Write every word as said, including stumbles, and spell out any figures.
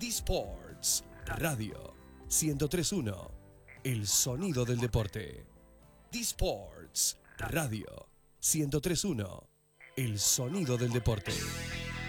D-Sports Radio ciento tres punto uno. El sonido del deporte. D-Sports Radio ciento tres punto uno. El sonido del deporte.